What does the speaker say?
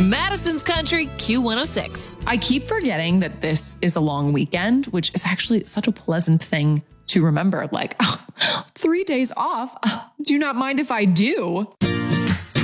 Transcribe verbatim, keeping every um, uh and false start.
Madison's Country Q one oh six. I keep forgetting that this is the long weekend, which is actually such a pleasant thing to remember. Like, oh, three days off. Do not mind if I do.